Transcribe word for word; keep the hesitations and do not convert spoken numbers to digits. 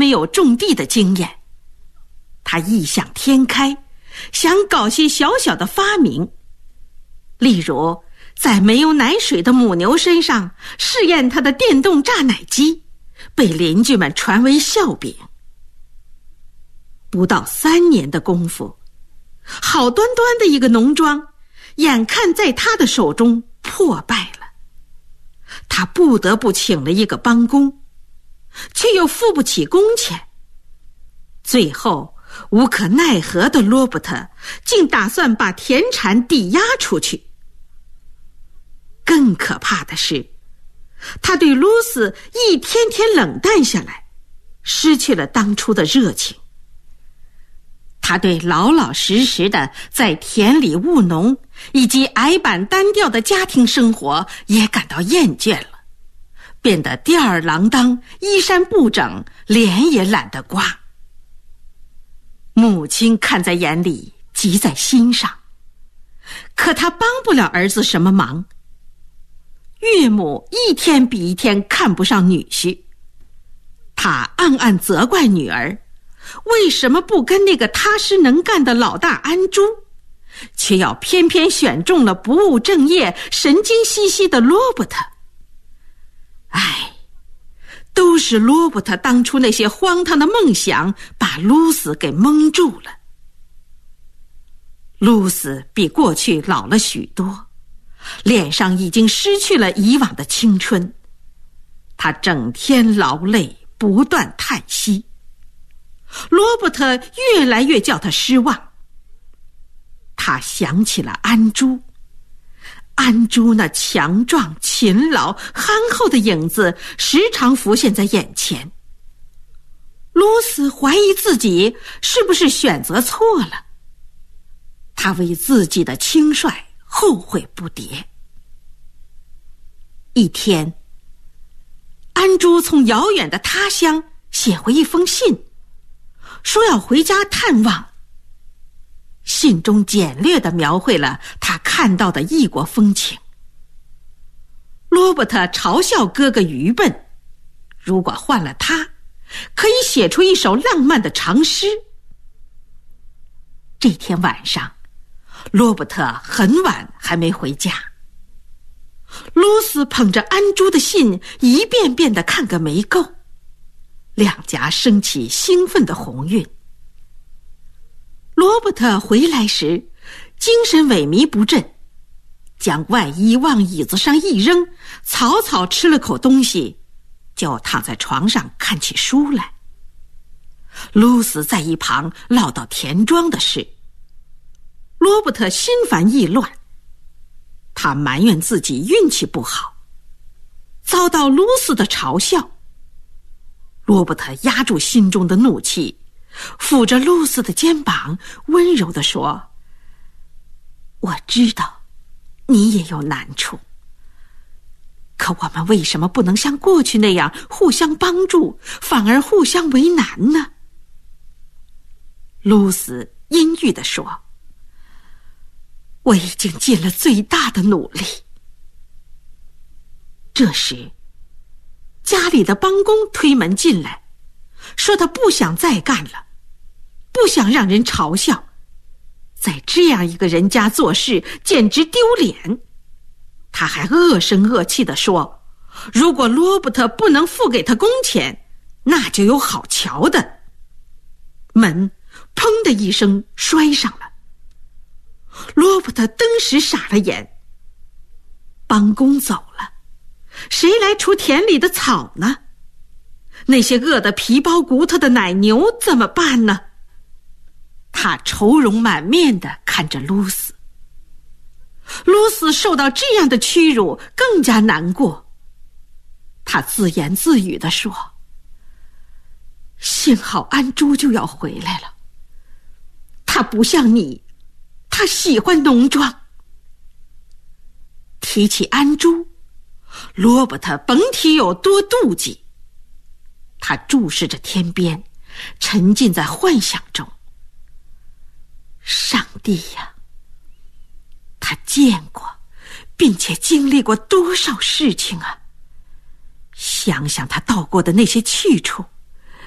没有种地的经验。他异想天开，想搞些小小的发明，例如在没有奶水的母牛身上试验他的电动榨奶机，被邻居们传为笑柄。不到三年的功夫，好端端的一个农庄，眼看在他的手中破败了。他不得不请了一个帮工，却又付不起工钱。最后无可奈何的罗伯特竟打算把田产抵押出去。更可怕的是，他对露丝一天天冷淡下来，失去了当初的热情。他对老老实实的在田里务农以及矮板单调的家庭生活也感到厌倦了，变得吊儿郎当，衣衫不整，脸也懒得刮。母亲看在眼里，急在心上，可他帮不了儿子什么忙。岳母一天比一天看不上女婿，他暗暗责怪女儿为什么不跟那个踏实能干的老大安珠，却要偏偏选中了不务正业、神经兮兮的罗伯特。唉，都是罗伯特当初那些荒唐的梦想把露丝给蒙住了。露丝比过去老了许多，脸上已经失去了以往的青春。她整天劳累，不断叹息。罗伯特越来越叫他失望。他想起了安珠，安珠那强壮、勤劳、憨厚的影子时常浮现在眼前。露丝怀疑自己是不是选择错了，他为自己的轻率后悔不迭。一天，安珠从遥远的他乡写回一封信，说要回家探望。信中简略地描绘了他看到的异国风情。罗伯特嘲笑哥哥愚笨，如果换了他，可以写出一首浪漫的长诗。这天晚上，罗伯特很晚还没回家。露丝捧着安珠的信一遍遍地看个没够，两颊升起兴奋的红晕。罗伯特回来时精神萎靡不振，将外衣往椅子上一扔，草草吃了口东西，就躺在床上看起书来。露丝在一旁唠叨田庄的事。罗伯特心烦意乱，他埋怨自己运气不好，遭到露丝的嘲笑。罗伯特压住心中的怒气，抚着露丝的肩膀，温柔地说：我知道你也有难处，可我们为什么不能像过去那样互相帮助，反而互相为难呢？露丝阴郁地说：我已经尽了最大的努力。这时，家里的帮工推门进来，说他不想再干了，不想让人嘲笑，在这样一个人家做事简直丢脸。他还恶声恶气地说，如果罗伯特不能付给他工钱，那就有好瞧的。门砰的一声摔上了，罗伯特登时傻了眼。帮工走了，谁来除田里的草呢？那些饿得皮包骨头的奶牛怎么办呢？他愁容满面地看着露丝。露丝受到这样的屈辱，更加难过。他自言自语地说：幸好安珠就要回来了，他不像你，他喜欢农庄。提起安珠，罗伯特甭提有多妒忌。他注视着天边，沉浸在幻想中。上帝呀，他见过并且经历过多少事情啊！想想他到过的那些去处，